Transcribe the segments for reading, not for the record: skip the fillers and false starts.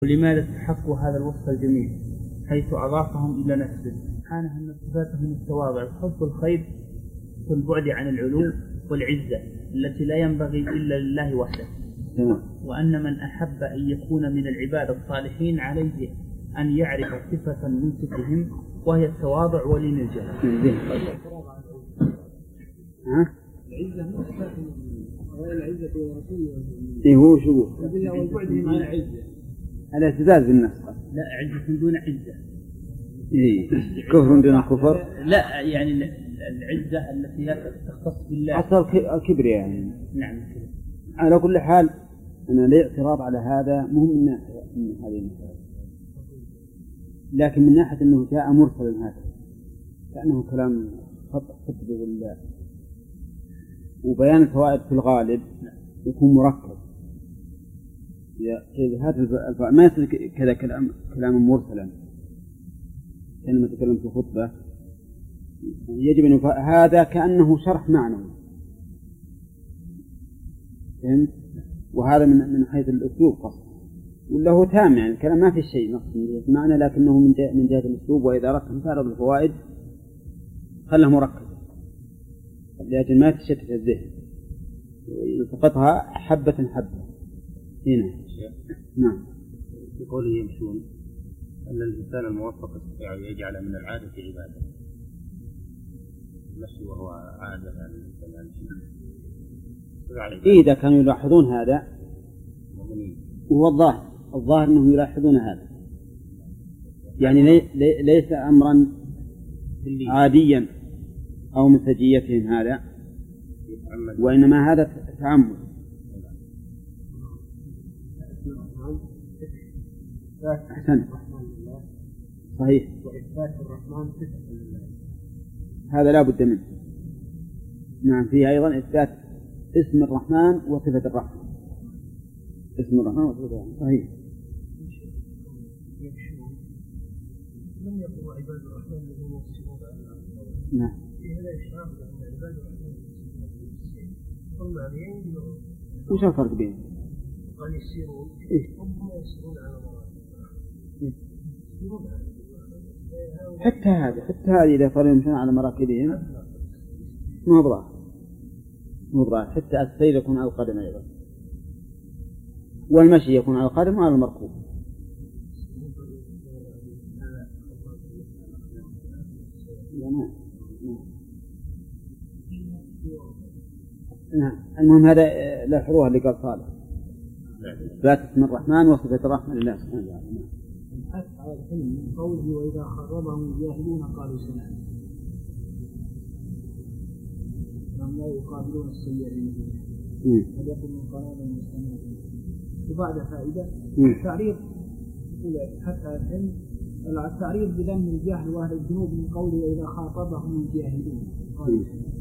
ولماذا استحقوا هذا الوصف الجميل حيث أضافهم إلى نفسه سبحانه أن صفاتهم التواضع وحب الخير والبعد عن العلو والعزة التي لا ينبغي إلا لله وحده، وأن من أحب أن يكون من العباد الصالحين عليه أن يعرف صفة من صفهم وهي التواضع ولين الجهل. العزة ورسوله إيه هو شو والبعدهم عن العزة الاعتزاز بالنفس. لا، عزة دون عزة. إيه كفر دون كفر. لا يعني العزة التي لا تختص بالله أصل الكبر يعني. نعم. على كل حال أنا لا اعتراض على هذا مهم من هذه المسألة، لكن من ناحية أنه جاء مرسلا هذا كأنه كلام خطأ بالله، وبيان الفوائد في الغالب يكون مركب. هذا ما يصير كذا كلام مرسلا كأنما تكلم في خطبة، يجب أن هذا كأنه شرح معنوي، فهمت؟ وهذا من حيث الأسلوب قصد، ولا هو تام يعني الكلام ما في شيء نقص من معنى، لكنه من جهة الأسلوب. وإذا أردت أن تعرض الفوائد خلها مركب لأجل ما تشتت الذهن، يلتقطها حبة حبة. هنا نعم. في قوله يمشون أن الإنسان الموفق يستطيع أن يجعل من العادة عبادة، المشي وهو عادة عن الإنسان يمشي. إذا كانوا يلاحظون هذا وهو الظاهر أنهم يلاحظون هذا، يعني ليس أمرا عاديا أو من سجيتهم هذا، وإنما هذا تعمد. أحسن صحيح. وإثبات الرحمن صفة لله هذا لا بد منه. نعم فيه أيضا إثبات اسم الرحمن وصفة الرحمن. اسم الرحمن وصفة الرحمن صحيح. لم يقل عباد الرحمن الذين يصفون على الأرض. نعم. في هذا إشعار بأن عباد الرحمن يصفون معنيين. وش الفرق بينهم؟ قال يسيرون هم يسيرون على مراد. حتى هذه إذا صاروا يمشون على مراكبهم مو ظاهر. حتى السير يكون على القدم أيضا، والمشي يكون على القدم وعلى المركوب. نعم. المهم هذا لاحظوها اللي قال صالح ذات اسم الرحمن وصفة الرحمن لله سبحانه وتعالى. الحث على العلم من قوله وإذا خربهم الجاهلون قالوا سلام، لم لا يقابلون السيئين وليكن من قرابا المستمعين. وبعد فائدة تعريض حتى على العلم، التعريض بذم الجهل وأهل الذنوب من قوله وإذا خاطبهم الجاهلون قالوا سلام.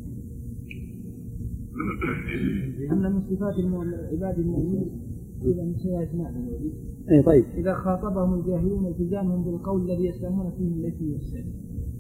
أن من صفات العباد المؤمنين إذا من سيأتنا طيب إذا خاطبهم الجاهلون التزامهم بالقول الذي يسلمون فيه من الإثم والسلم.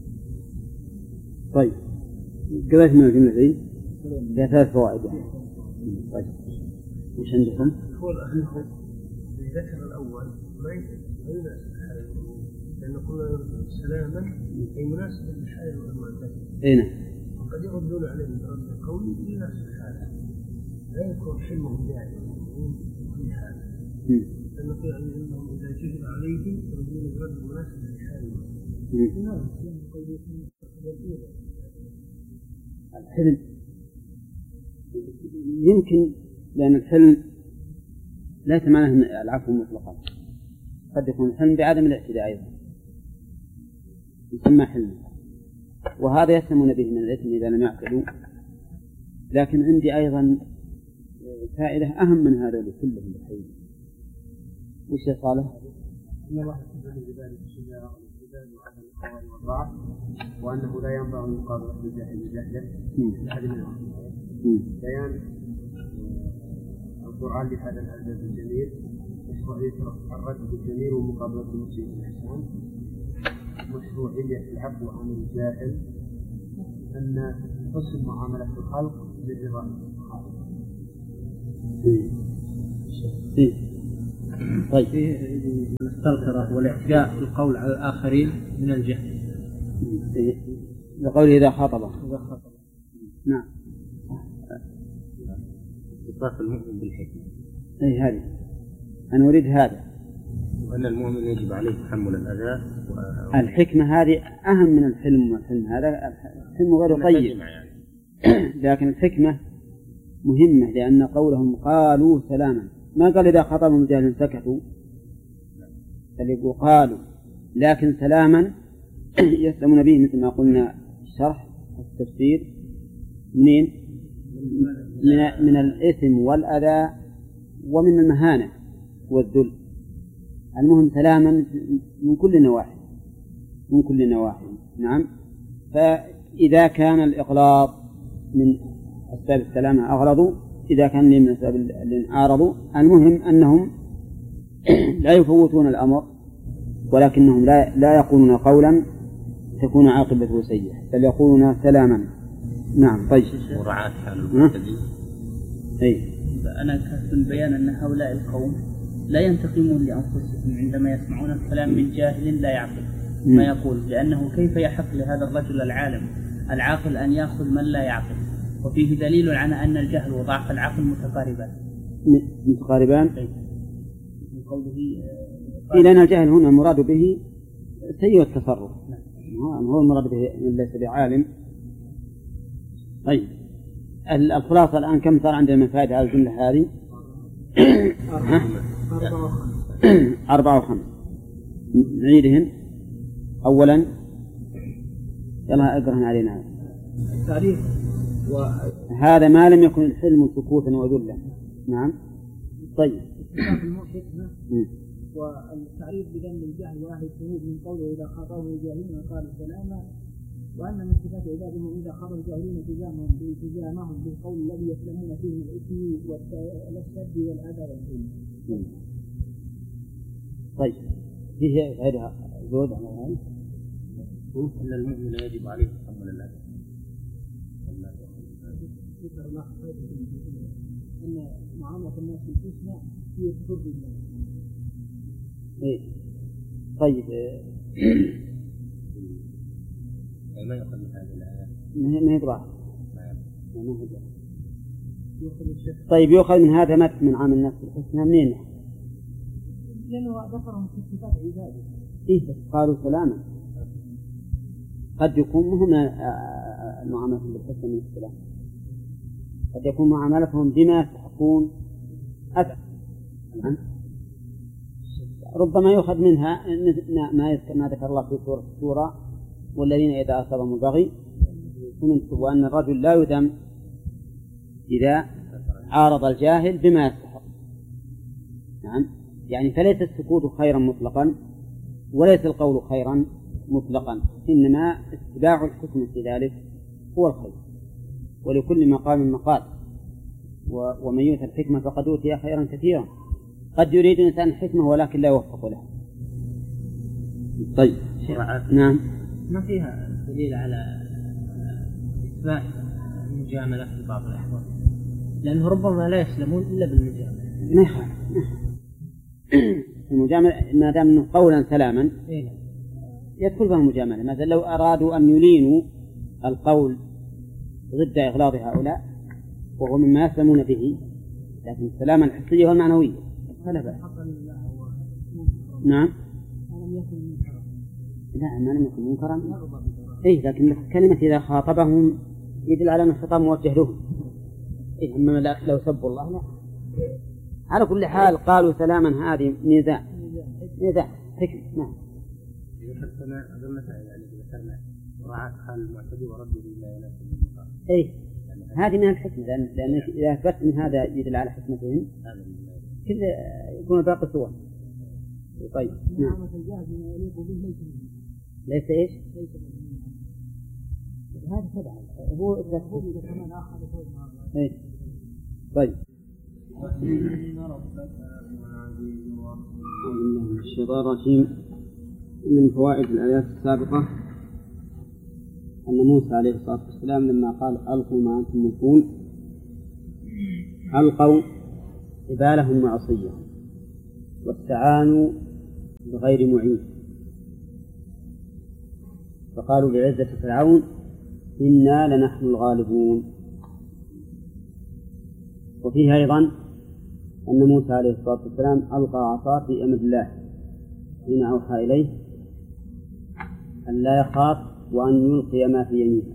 طيب قرأت من الجملة دي فيها 3 فوائد. طيب وش عندكم؟ هو الذكر الأول ما يناسب الحال، لأن كل سلاما أي مناسب للحال والمعتاد. نعم. وقد يردون عليه برد القول يناسب الحال، لا يكون حلمهم دائما في حال، لأنه في أنهم إذا جهل عليهم يردون برد مناسب للحال. الحلم يمكن لأن الحلم ليس معناه العفو مطلقا، قد يكون الحلم بعدم الاعتداء أيضا يسمى حلم، وهذا يسلمون به من الإثم إذا لم يعتدوا. لكن عندي أيضا فائدة أهم من هذا كلهم بحيث. وش يا صالح؟ إن الله سبحانه وتعالى الشجاعة والإعتدال وعدم القوى والضعف، وأنه لا ينبغي مقابلة الجاهل جهلا لأحد منهم. بيان القرآن لهذا الأدب الجميل، مشروعية الرد بالجميل ومقابلة المسيء بالإحسان، مشروعية العفو عن الجاهل، أن حسن معاملة الخلق بالرضا. طيب. السلطرة والاعتداء القول على الآخرين من الجهل. لقوله إذا خاطبه. نعم. صفات المؤمن بالحكمة. أي هذه أنا أريد هذا. وأن المؤمن يجب عليه تحمل الأذى. الحكمة هذه أهم من الحلم، والحلم هذا الحلم غير طيب يعني. لكن الحكمة مهمة، لأن قولهم قالوا سلاما، ما قال إذا خاطبهم الجاهل سكتوا، بل يقول قالوا، لكن سلاما يسلمون به مثل ما قلنا الشرح التفسير من الإثم والأذى ومن المهانة والذل. المهم سلاما من كل نواحي. نعم. فإذا كان الإغلاظ من أسباب السلامة أغلظوا، إذا كان من أسباب اللي أعرضوا، المهم أنهم لا يفوتون الأمر، ولكنهم لا يقولون قولا تكون عاقبته سيئة، بل يقولون سلاما. نعم. طيب. مراعاة حال المعتدين. أنا كتبت البيان أن هؤلاء القوم لا ينتقمون لأنفسهم عندما يسمعون الكلام من جاهل لا يعقل ما يقول، لأنه كيف يحق لهذا الرجل العالم العاقل أن يأخذ من لا يعقل؟ وفيه دليل على أن الجهل وضعف العقل متقاربان. من قوله لأن الجهل هنا المراد به سيء التصرف، هو المراد به من ليس بعالم. طيب. الخلاصة الآن كم صار عندنا من فائدة على الجملة هذه؟ 4 و5. نعيدهن. أولا يلا اقرأهن علينا. تعريف هذا ما لم يكن الحلم سكوتا وذلا. نعم. طيب. والتعريف بذنب الجهل واحد شهود من قوله إذا خاطبه الجاهلون قالوا سلاما، وأن من صفات عبادهم إذا خاطب الجاهلون التزامهم بالقول الذي يسلمون فيه من الإثم والشد والأذى والظلم. طيب. فيه غيرها زود على هذا. أن المؤمن يجب عليه تحمل الأذى. أن معاملة الناس بالحسنى هي ترضي الله. طيب. ما يؤخذ من هذه الآيات؟ ما يقرأ. طيب. يؤخذ من هذا مت من عامل الناس بالحسنى منين؟ لأنه ذكرهم في صفات عباده. بس قالوا سلاما. قد يكون مهم معاملتهم بالحسنى من السلام، قد يكون معاملتهم بما يستحقون أذى. ربما يؤخذ منها ما ذكر الله في سورة الشورى والذين إذا أصابهم البغي وأن الرجل لا يذم إذا عارض الجاهل بما يستحق. نعم. يعني فليس السكوت خيرا مطلقا وليس القول خيرا مطلقا، إنما اتباع الحكم في ذلك هو الخير، ولكل مقام مقال، ومن يؤت الحكمة فقد أوتي خيرا كثيرا. قد يريد الإنسان الحكمة ولكن لا يوفق له. طيب. نعم. ما فيها دليل على إثبات المجاملة في بعض الأحوال، لأنه ربما لا يسلمون إلا بالمجاملة. ما يخالف المجاملة ما دام أنه قولا سلاما يدخل فيها المجاملة. مثلا لو أرادوا أن يلينوا القول ضد إغلاظ هؤلاء وهو مما يسلمون به، لكن السلامة الحسية والمعنوية فلا بأس. نعم. لا ما لم يكن منكرا. لكن كلمة إذا خاطبهم يدل على أن الخطاب موجه لهم. أما لو سبوا الله لا. على كل حال قالوا سلاما هذه نزاع حكم. نعم. ذكرنا أظن يعني ذكرنا مراعاة حال المعتدي ورده إلى ولاة المقام. هذه من الحكمة، لأن إذا أثبت من هذا يدل على حكمتهم كذا يكون باقي صور. طيب. نعم. ليس إيش؟ هذا خدع هو إذا كمان آخر. طيب. الشيطان الرجيم. من فوائد الآيات السابقة أن موسى عليه الصلاة والسلام لما قال ألقوا ما أنتم ملقون ألقوا حبالهم وعصيهم، واستعانوا بغير معين، فقالوا بعزة فرعون إنا لنحن الغالبون. وفيه أيضا أن موسى عليه الصلاة والسلام ألقى عصاه في أمر الله حين أوحى إليه أن لا يخاف وأن يلقي ما في يمينه.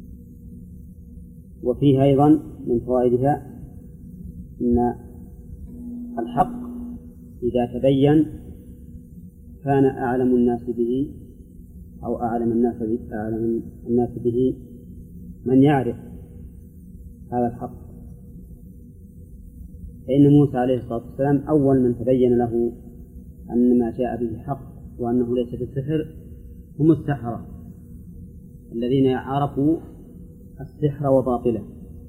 وفيه أيضا من فوائدها أن الحق إذا تبين كان أعلم الناس به أو أعلم الناس به من يعرف هذا الحق، فإن موسى عليه الصلاة والسلام أول من تبين له أن ما جاء به حق وأنه ليس بالسحر هم السحرة الذين عرفوا السحر وباطله.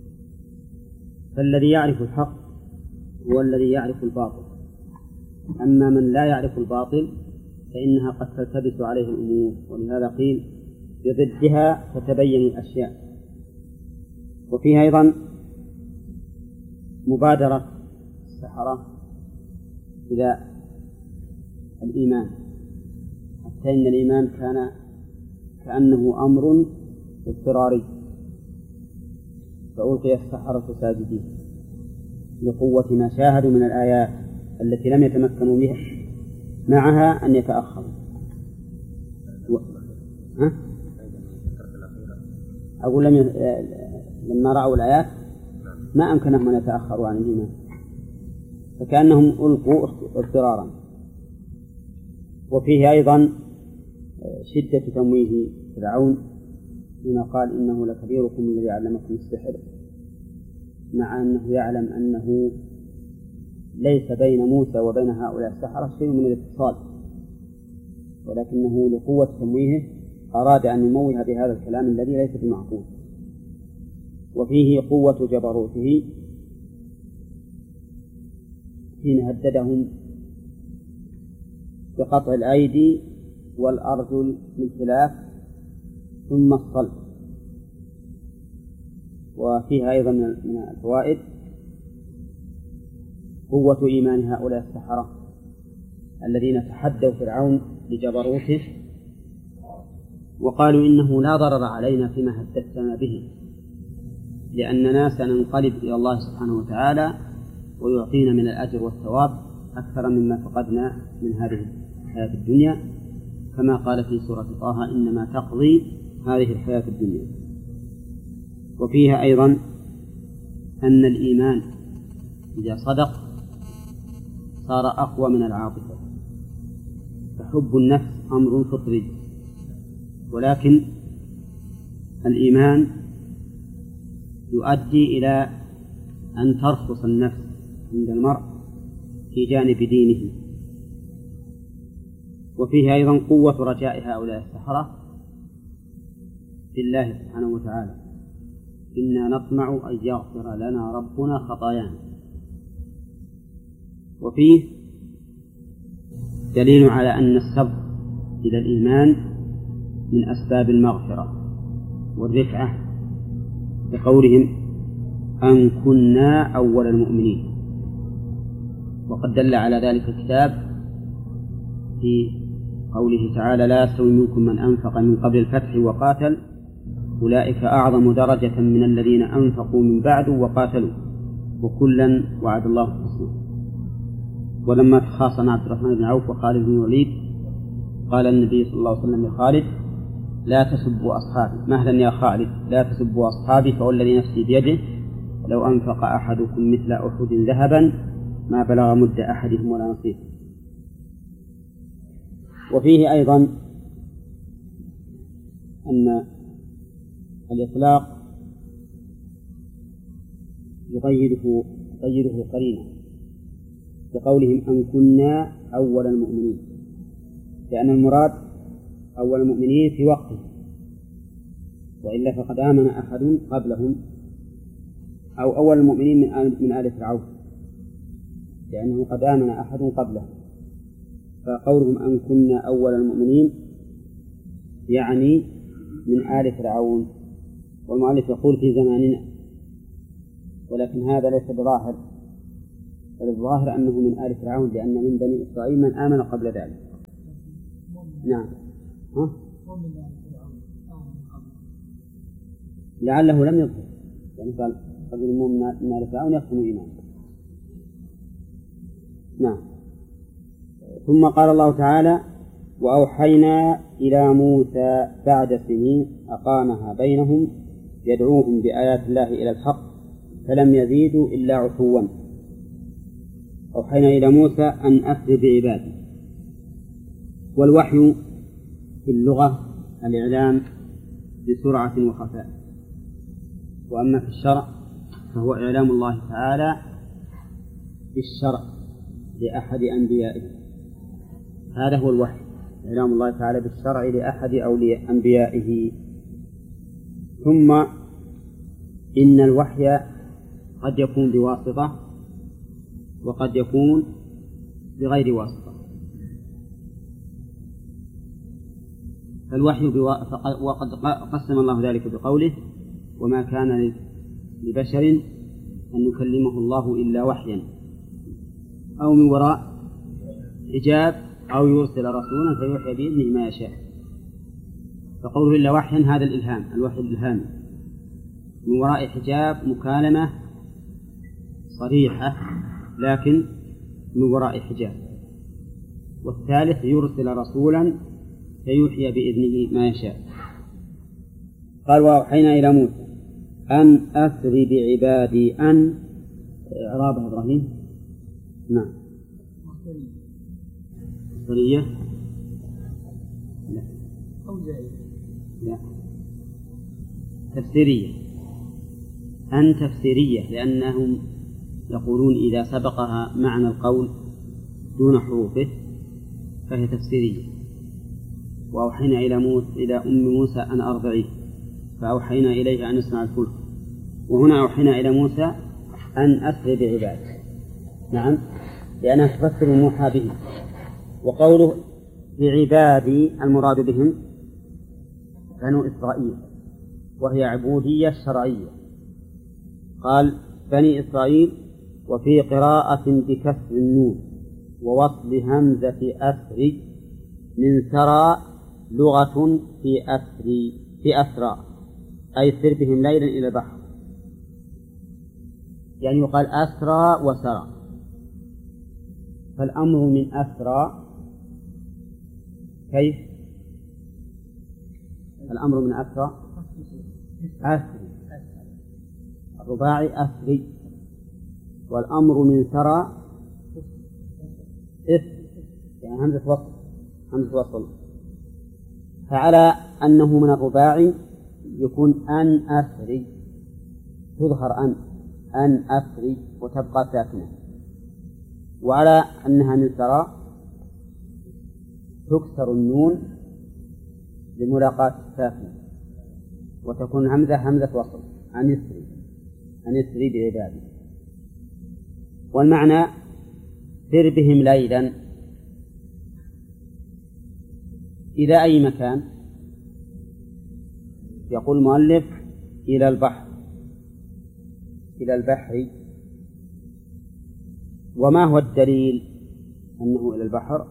فالذي يعرف الحق هو الذي يعرف الباطل، أما من لا يعرف الباطل فإنها قد تلتبس عليه الأمور، ولهذا قيل بضدها تتبين الأشياء. وفيها أيضا مبادرة السحرة إلى الإيمان، حتى إن الإيمان كان كأنه أمر اضطراري، فألقي السحرة ساجدين لقوة ما شاهدوا من الآيات التي لم يتمكنوا بها معها أن يتأخروا. أقول لما رأوا الآيات ما أمكنهم أن يتأخروا عن الإيمان، فكأنهم ألقوا اضطرارا. وفيه أيضا شدة تمويه فرعون حين قال إنه لكبيركم الذي علمكم السحر، مع أنه يعلم أنه ليس بين موسى وبين هؤلاء السحرة شيء من الاتصال، ولكنه لقوة تمويهه أراد أن يموه بهذا الكلام الذي ليس بمعقول. وفيه قوة جبروته حين هددهم بقطع الأيدي والأرجل بالخلاف ثم الصلب. وفيها أيضا من الفوائد قوة إيمان هؤلاء السحرة الذين تحدوا فرعون بجبروته وقالوا إنه لا ضرر علينا فيما هددتنا به، لأننا سننقلب إلى الله سبحانه وتعالى ويعطينا من الأجر والثواب أكثر مما فقدنا من هذه الحياة الدنيا، كما قال في سورة طه إنما تقضي هذه الحياة الدنيا. وفيها أيضا أن الإيمان إذا صدق صار أقوى من العاطفة، فحب النفس أمر فطري، ولكن الإيمان يؤدي إلى أن ترخص النفس عند المرء في جانب دينه. وفيه أيضا قوة رجاء هؤلاء السحرة في الله سبحانه وتعالى، إنا نطمع أن يغفر لنا ربنا خطايانا. وفيه دليل على أن السبق إلى الإيمان من أسباب المغفرة والرفعة بقولهم أن كنا أول المؤمنين. وقد دل على ذلك الكتاب في قوله تعالى لا يستوي منكم من أنفق من قبل الفتح وقاتل أولئك أعظم درجة من الذين أنفقوا من بعد وقاتلوا وكلا وعد الله الحسنى. ولما تخاصم عبد الرحمن بن عوف وخالد بن الوليد قال النبي صلى الله عليه وسلم لخالد لا تسبوا أصحابي، مهلا يا خالد لا تسبوا أصحابي فوالذي نفسي بيده لو أنفق أحدكم مثل أحد ذهبا ما بلغ مد أحدهم ولا نصيف. وفيه أيضا أن الإطلاق يغيره قرينة بقولهم أن كنا أول المؤمنين، لأن المراد أول المؤمنين في وقته، وإلا فقد آمن أحد قبلهم، أو أول المؤمنين من آل فرعون لأنه قد آمن أحد قبله. فقولهم أن كنا أول المؤمنين يعني من آل فرعون، والمؤلف يقول في زماننا، ولكن هذا ليس بظاهر، الظاهر أنه من آل فرعون، لأن من بني إسرائيل من آمن قبل ذلك. نعم. ها؟ لعله لم يظهر، يعني قال قبل المؤمن من آل فرعون يحكم إيمانه. نعم. ثم قال الله تعالى: وأوحينا إلى موسى بعد سنين أقامها بينهم يدعوهم بآيات الله إلى الحق فلم يزيدوا إلا عتوا. أوحينا إلى موسى أن أسر بعبادي. والوحي في اللغة الإعلام بسرعة وخفاء، وأما في الشرع فهو إعلام الله تعالى بالشرع لأحد أنبيائه. هذا هو الوحي، إعلام الله تعالى بالشرع لأحد أولياء أنبيائه. ثم إن الوحي قد يكون بواسطة وقد يكون بغير واسطة. فالوحي وقد قسم الله ذلك بقوله: وما كان لبشر أن يكلمه الله إلا وحيا أو من وراء حجاب أو يرسل رسولا فيوحي بإذنه ما يشاء. فقوله إلا وحيا هذا الإلهام، الوحي الإلهامي، من وراء حجاب مكالمة صريحة لكن من وراء حجاب. والثالث يرسل رسولا فيوحي بإذنه ما يشاء. قال: وأوحينا إلى موسى أن أسر بعبادي. أن إعرابها إبراهيم. نعم. مصدرية. لا. لا. تفسيرية. أن تفسيرية، لأنهم يقولون إذا سبقها معنى القول دون حروفه فهي تفسيرية. وأوحينا إلى أم موسى أن أرضعيه فأوحينا إليه أن يصنع الفلك. وهنا أوحينا إلى موسى أن أسر بعباده. نعم، لأنها تفسر الموحى به. وقوله بعبادي المراد بهم بنو إسرائيل، وهي عبودية شرعية. قال بني إسرائيل، وفي قراءة بكسر النون ووصل همزة أسر من سرى لغة في أسرى، أي سر بهم ليلا إلى البحر. يعني يقال أسرى وسرى. فالأمر من أسرى كيف؟ الأمر من أسرى أسري، الرباعي أسري. والأمر من سرى يعني همزة وصل. فعلى أنه من الرباعي يكون أن أسري، تظهر أن أسري وتبقى ساكنة. وعلى أنها من سرى تكسر النون لملاقاة الساكنة وتكون همزة وصل. أن يسري بعبادي. والمعنى سر بهم ليلا إلى أي مكان؟ يقول المؤلف إلى البحر. وما هو الدليل أنه إلى البحر؟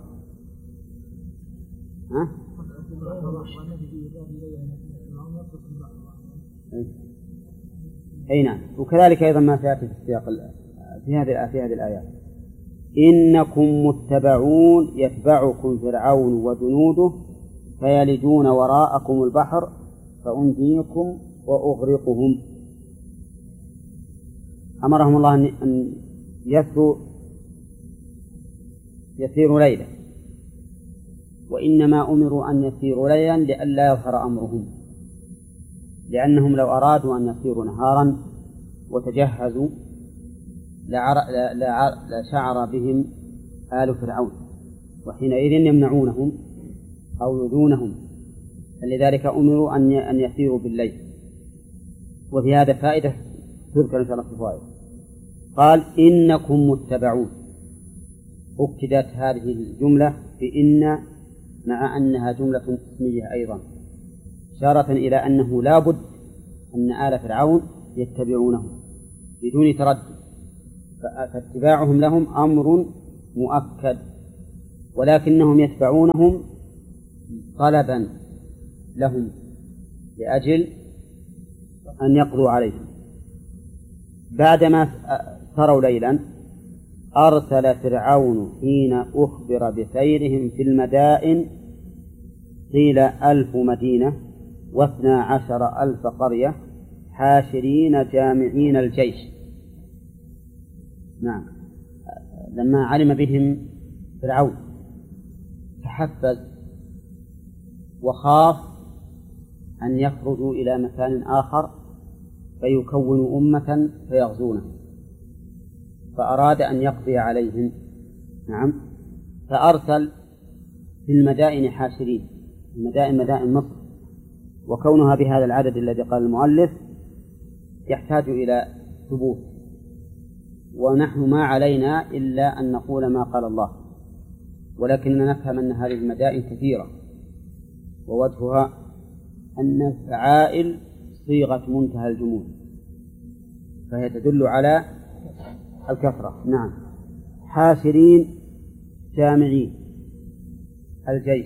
أي نعم. وكذلك أيضا ما سيأتي في السياق في هذه الآيات: إنكم متبعون يتبعكم فرعون وجنوده فيلجون وراءكم البحر فأنجيكم وأغرقهم. أمرهم الله أن يسيروا ليلا، وإنما أمروا أن يسيروا ليلا لئلا يظهر أمرهم، لأنهم لو أرادوا أن يسيروا نهارا وتجهزوا لشعر بهم آل فرعون، وحينئذ يمنعونهم أو يؤذونهم. فلذلك أمروا أن يسيروا بالليل. وفي هذا فائدة تذكر إن شاء الله في الفوائد. قال إنكم متبعون، أكدت هذه الجملة بإن مع أنها جملة اسمية أيضا، إشارة إلى أنه لا بد أن آل فرعون يتبعونه بدون تردد، فاتباعهم لهم أمر مؤكد، ولكنهم يتبعونهم طلبا لهم لأجل أن يقضوا عليهم. بعدما سروا ليلا أرسل فرعون حين أخبر بسيرهم في المدائن قيل 1000 مدينة و12,000 قرية حاشرين جامعين الجيش. نعم، لما علم بهم فرعون تحفز وخاف أن يخرجوا إلى مكان آخر فيكونوا أمة فيغزونهم، فأراد أن يقضي عليهم. نعم، فأرسل في المدائن حاشرين، المدائن مدائن مصر، وكونها بهذا العدد الذي قال المؤلف يحتاج إلى ثبوت، ونحن ما علينا إلا أن نقول ما قال الله، ولكننا نفهم أن هذه المدائن كثيرة، ووجهها أن الفعائل صيغة منتهى الجموع فهي تدل على الكثرة. نعم، حاشرين جامعين الجيش،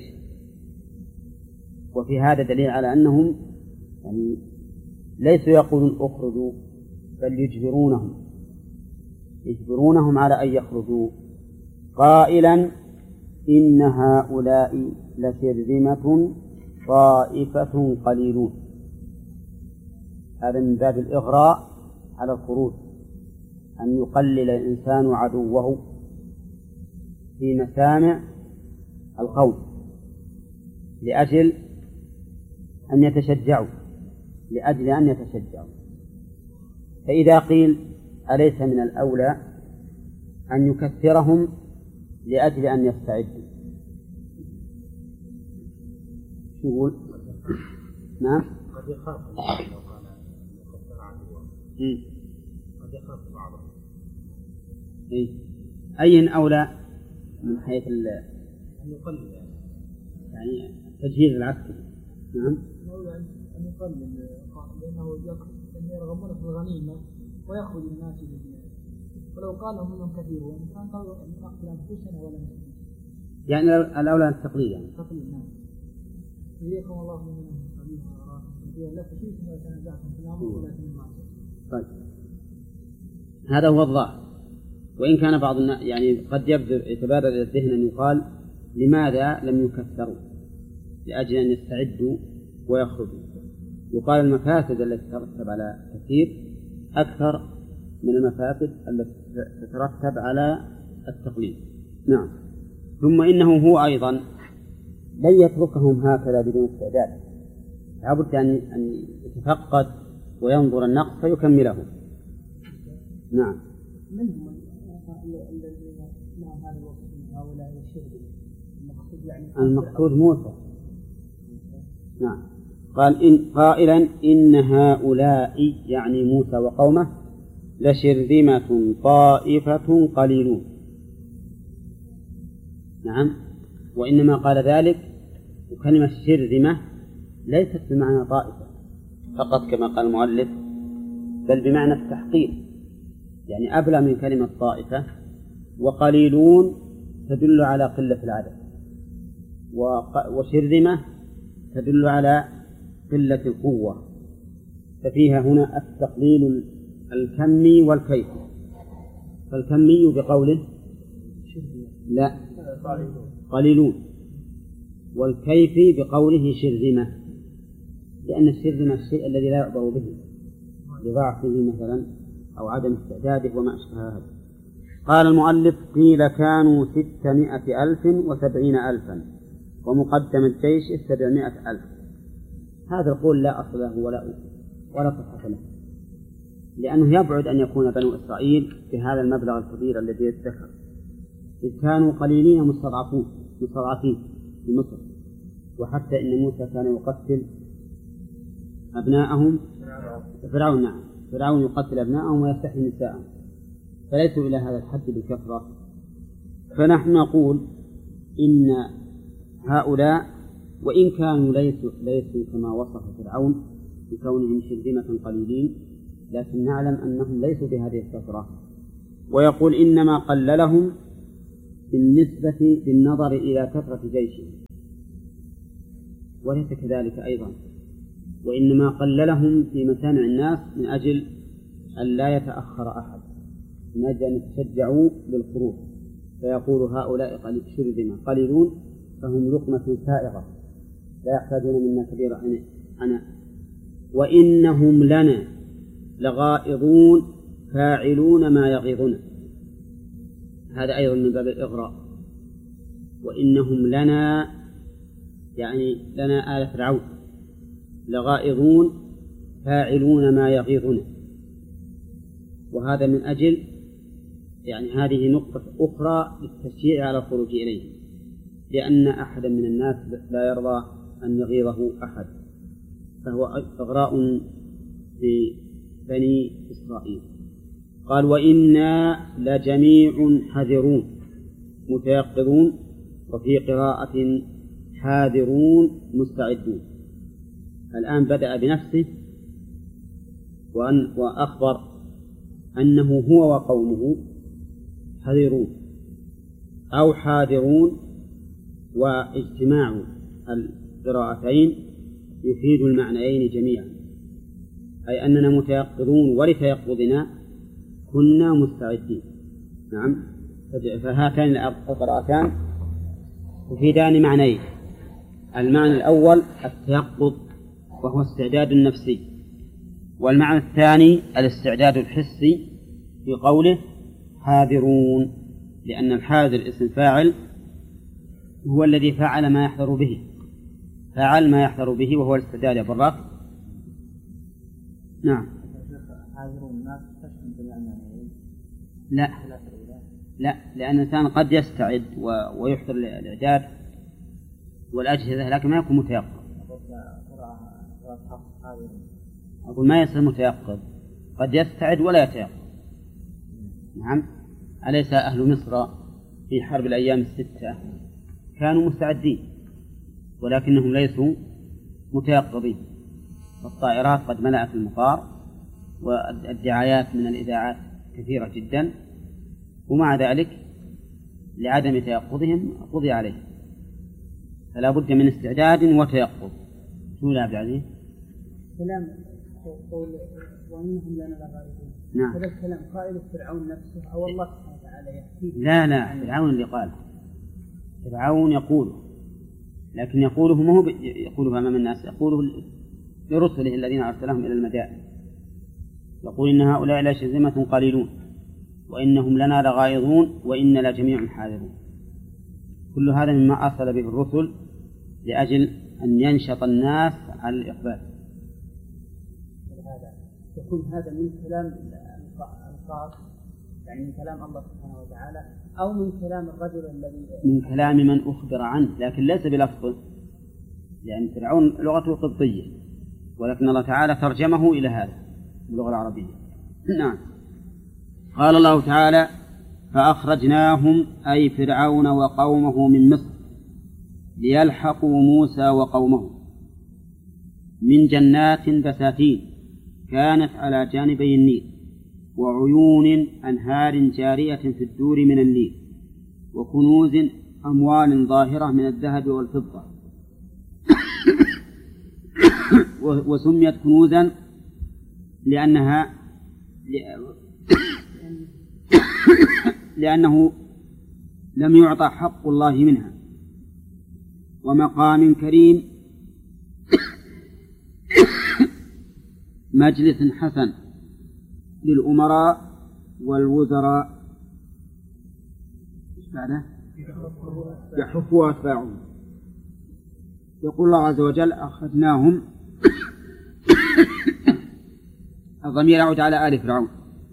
وفي هذا دليل على أنهم يعني ليسوا يقولون اخرجوا، بل يجبرونهم على أن يخرجوا، قائلا إن هؤلاء لشرذمة طائفة قليلون. هذا من باب الإغراء على الخروج، أن يقلل الإنسان عدوه في مسامع القوم لأجل أن يتشجعوا، فإذا قيل أليس من الأولى أن يكثرهم لأجل أن يستعدوا؟ يقول نعم، قد يخاف لو قال يكثر عدوه، قد يخاف بعضهم. أي أولى من حيث أن يقلل يعني التجهيز العسكري؟ نعم، أولى أن يقلل، لأنه يرغبون في الغنيمة ويأخذ الناس بالدين، ولو قال منهم كثيرون كان قالوا أن نقتل أنفسنا ولا نسلم، يعني الأولى التقليد، يعني تقليد. نعم، إليكم الله من قليل وراء لا تشركوا ولا تنازعتم في الأمر ولكن المعصية. طيب، هذا هو الظاهر، وإن كان بعض الناس يعني قد يتبادر إلى الذهن أن يقال لماذا لم يكثروا لأجل أن يستعدوا ويخرجوا؟ يقال المفاسد التي تترتب على التكثير أكثر من المفاسد التي تترتب على التقليد. نعم، ثم إنه هو أيضا لن يتركهم هكذا بدون استعداد، لابد أن يتفقد وينظر النقص فيكمله. نعم، منهم الذين لهم هذا الوقت من هؤلاء الشرك، المقصود موسى. نعم، قائلا إن هؤلاء يعني موسى وقومه لشرذمة طائفة قليلون. نعم، وإنما قال ذلك، وكلمة شرذمة ليست بمعنى طائفة فقط كما قال المؤلف، بل بمعنى التحقير، يعني أبلغ من كلمة طائفة. وقليلون تدل على قلة العدد، وشرذمة تدل على قلة القوة، ففيها هنا التقليل الكمي والكيفي. فالكمي بقوله لا قليلون، والكيفي بقوله شرذمة، لأن الشرذمة الشيء الذي لا يعبر به لضعفه مثلا أو عدم استعداده وما أشبه هذا. قال المؤلف قيل كانوا 670,000 ومقدم الجيش 700,000. هذا القول لا أصل له ولا صحة له، لأنه يبعد أن يكون بنو إسرائيل بهذا المبلغ الكبير الذي ذكر، إذ كانوا قليلين مستضعفين في مصر، وحتى إن موسى كان يقتل أبناءهم. فرعون يقتل أبناءهم ويستحيي نساءهم، فليسوا إلى هذا الحد بالكثرة. فنحن نقول إن هؤلاء وإن كانوا ليسوا كما وصف فرعون بكونهم شرذمة قليلين، لكن نعلم أنهم ليسوا بهذه الكثرة، ويقول إنما قللهم بالنظر إلى كثرة جيشهم، وليس كذلك أيضا، وإنما قللهم في مسامع الناس من أجل أن لا يتأخر أحد، من أجل أن يتشجعوا بالخروج، فيقول هؤلاء قليلون فهم لقمة سائغة لا يحتاجون منا كبير عناء، وإنهم لنا لغائظون فاعلون ما يغيظنا، هذا أيضا من باب الإغراء. وإنهم لنا يعني لنا آل فرعون لغائظون فاعلون ما يغيظنا، وهذا من أجل يعني هذه نقطة أخرى للتشجيع على الخروج إليه، لأن أحدا من الناس لا يرضى أن يغيظه أحد، فهو إغراء ببني إسرائيل. قال وإنا لجميع حذرون متيقظون، وفي قراءة حاذرون مستعدون. الآن بدأ بنفسه وأخبر أنه هو وقومه حذرون أو حاذرون، واجتماع القراءتين يفيد المعنيين جميعا، أي أننا متيقظون ولتيقظنا كنا مستعدين. نعم، فهاتان القراءتان تفيدان معنيين: المعنى الأول التيقظ وهو استعداد النفسي، والمعنى الثاني الاستعداد الحسي في قوله حاذرون، لأن الحاذر اسم فاعل هو الذي فعل ما يحذر به، فعل ما يحذر به وهو الاستعداد. يا براك. نعم. لا، لأن الإنسان قد يستعد ويحضر الإعداد والأجهزة لكن ما يكون متيقظ. أقول ما يصير متيقظ، قد يستعد ولا يتيقظ. نعم، أليس أهل مصر في حرب الأيام الستة كانوا مستعدين ولكنهم ليسوا متيقظين، والطائرات قد ملأت المطار والدعايات من الإذاعات كثيرة جدا، ومع ذلك لعدم تيقظهم قضي عليه، فلا بد من استعداد وتيقظ. شو يا عبد العزيز؟ كلام قول وإنهم لنا لغائبون. نعم. هذا الكلام قائل فرعون نفسه أو الله سبحانه وتعالى يحكيه؟ لا، فرعون اللي قال. فرعون يقوله، لكن يقوله ما هو يقوله أمام الناس، يقوله لرسله الذين أرسلهم إلى المدائن، يقول إن هؤلاء لشرذمة قليلون وإنهم لنا لغائظون وإن لجميع حاذرون. كل هذا مما أرسل به الرسل لأجل أن ينشط الناس على الإقبال. يكون هذا من كلام الخاص، يعني من كلام الله سبحانه وتعالى، أو من كلام الرجل الذي من كلام من أخبر عنه، لكن ليس بلفظه، لأن فرعون لغته قبطية، ولكن الله تعالى ترجمه إلى هذا باللغة العربية. نعم. قال الله تعالى فأخرجناهم أي فرعون وقومه من مصر ليلحقوا موسى وقومه من جنات بساتين كانت على جانبي النيل وعيون أنهار جارية في الدور من النيل وكنوز أموال ظاهرة من الذهب والفضة وسميت كنوزا لأنه لم يعطى حق الله منها، ومقام كريم مجلس حسن للأمراء والوزراء يحفوا أتباعهم. يقول الله عز وجل أخرجناهم، الضمير يعود على آل فرعون،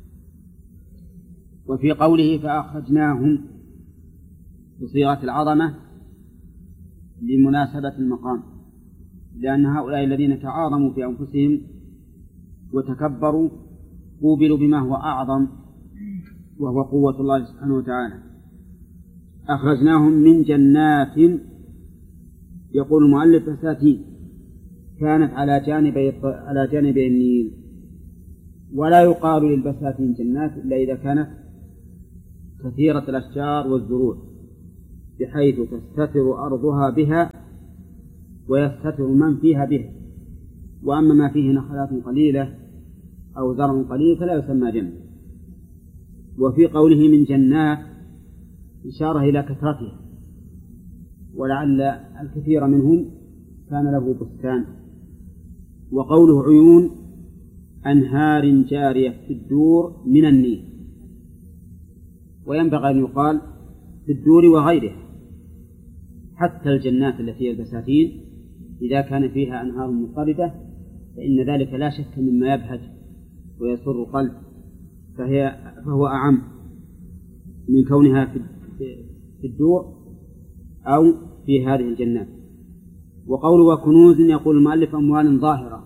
وفي قوله فأخرجناهم بصيغة العظمة لمناسبة المقام، لأن هؤلاء الذين تعاظموا في أنفسهم وتكبروا قوبلوا بما هو أعظم وهو قوة الله سبحانه وتعالى. أخرجناهم من جنات، يقول المؤلف بساتين كانت على جانبي النيل، ولا يقال للبساتين جنات إلا إذا كانت كثيرة الأشجار والزروع بحيث تستتر أرضها بها ويستتر من فيها بها. وأما ما فيه نخلات قليلة أو زرع قليل فلا يسمى جنة. وفي قوله من جنات إشارة إلى كثرتها، ولعل الكثير منهم كان له بستان. وقوله عيون أنهار جارية في الدور من النيل، وينبغي أن يقال في الدور وغيرها، حتى الجنات التي هي البساتين إذا كان فيها أنهار مضطردة فإن ذلك لا شك مما يبهج ويسر القلب، فهو أعم من كونها في الدور أو في هذه الجنات. وقوله وكنوز يقول المؤلف أموال ظاهرة،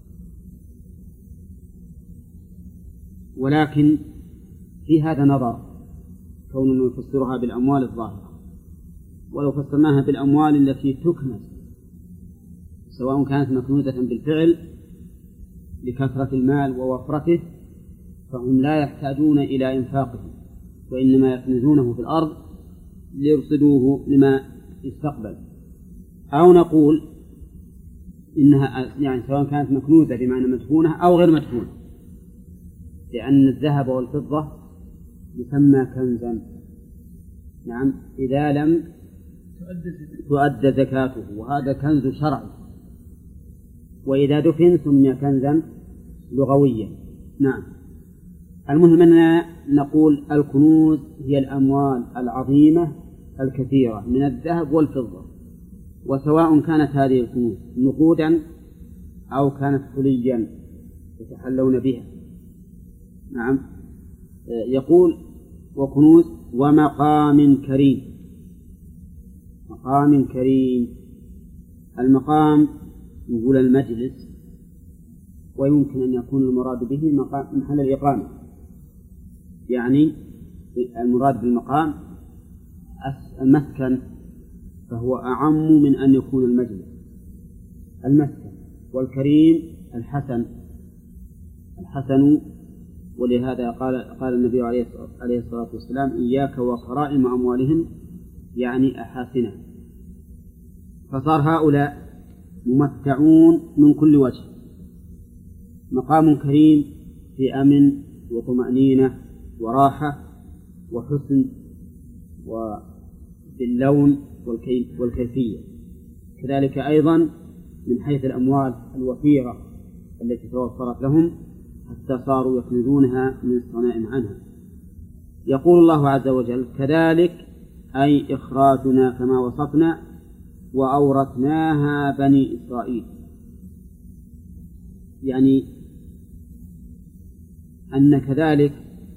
ولكن في هذا نظر كوننا نفسرها بالأموال الظاهرة، ولو فسرناها بالأموال التي تكنز سواء كانت مكنوزة بالفعل لكثرة المال ووفرته فهم لا يحتاجون إلى إنفاقه، وإنما يكنزونه في الأرض ليرصدوه لما يستقبل. أو نقول إنها يعني سواء كانت مكنوزة بمعنى مدفونة أو غير مدفونة، لأن الذهب والفضة يسمى كنزا، نعم، إذا لم تؤدى زكاته، وهذا كنز شرعي، وإذا دفن سمي كنزا لغويا. نعم. المهم أننا نقول الكنوز هي الأموال العظيمة الكثيرة من الذهب والفضة، وسواء كانت هذه الكنوز نقودا أو كانت حليا يتحلون بها. نعم. يقول وكنوز ومقام كريم. مقام كريم، المقام يقول المجلس، ويمكن أن يكون المراد به محل الإقامة، يعني المراد بالمقام المسكن، فهو أعم من أن يكون المجلس المسكن. والكريم الحسن، ولهذا قال النبي عليه الصلاة والسلام إياك وكرائم أموالهم، يعني أحاسنها. فصار هؤلاء ممتعون من كل وجه، مقام كريم في أمن وطمأنينة وراحة وحسن وباللون والكيفية، كذلك أيضا من حيث الأموال الوفيرة التي توفرت لهم حتى صاروا يكنزونها من الصنائع عنها. يقول الله عز وجل كذلك أي إخراجنا كما وصفنا وأورثناها بني إسرائيل، يعني أن كذلك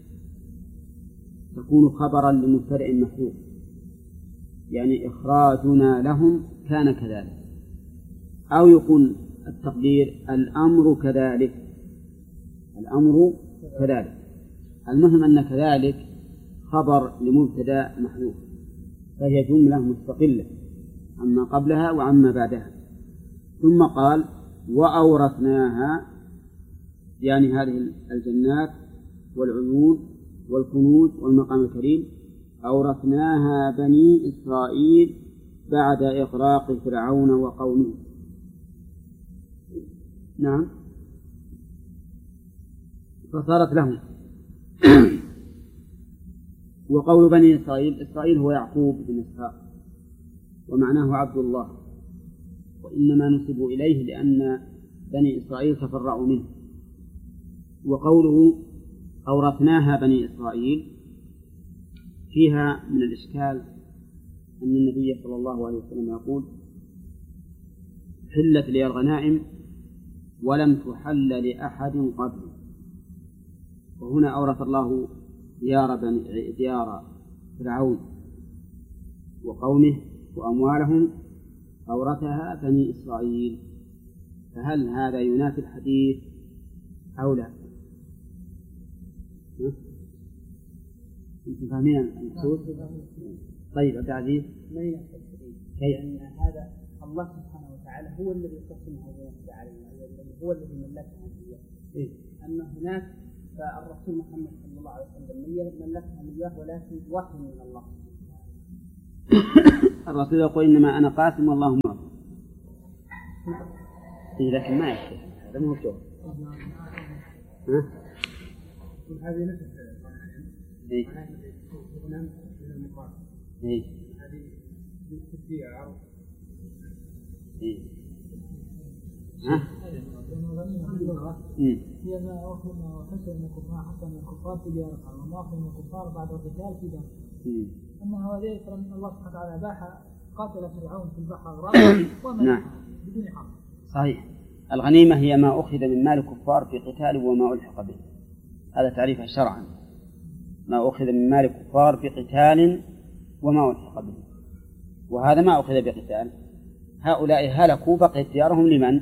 تكون خبرا لمبتدأ محذوف، يعني إخراجنا لهم كان كذلك، أو يكون التقدير الأمر كذلك. المهم أن كذلك خبر لمبتدأ محذوف، فهي جملة مستقلة عما قبلها وعما بعدها. ثم قال وأورثناها، يعني هذه الجنات والعيون والكنوز والمقام الكريم أورثناها بني إسرائيل بعد إغراق فرعون وقومه. نعم، فصارت لهم. وقول بني إسرائيل هو يعقوب بن إسحاق، ومعناه عبد الله، وإنما نسبوا إليه لأن بني إسرائيل تفرعوا منه. وقوله أورثناها بني إسرائيل فيها من الإشكال أن النبي صلى الله عليه وسلم يقول حلت لي الغنائم ولم تحل لأحد قبل، وهنا أورث الله ديار فرعون وقومه وأموالهم أورثها بني إسرائيل، فهل هذا ينافي الحديث أو لا؟ أنتم فاهمين المقصود؟ طيب عبد العزيز، ما ينافي الحديث، لأن هذا الله سبحانه وتعالى هو الذي قسمها ويقضى عليها، هو الذي ملكها هي. أن هناك فالرسول محمد صلى الله عليه وسلم ملكها لله ولكن وحي من الله. الرسول يقول إنما أنا قاسم والله معطي. لكن ما يكفي هذا مو بجواب. هذه نفس إيه. إيه. هذه بالتشجيع عرض. إيه. هي ما أخذ حسن من الكفار حتى من الكفار تجارة وما أخذ من الكفار بعد القتال في دم. أما هذا فإن الله سبحانه وتعالى أباح قاتل فرعون في البحر غرقا ومنعها بدون حق. صحيح. الغنيمة هي ما أخذ من مال الكفار في قتال وما ألحق به. هذا تعريفها شرعا. ما أخذ من مال الكفار في قتال وما ألحق به. وهذا ما أخذ بقتال. هؤلاء هلكوا بقي اختيارهم لمن؟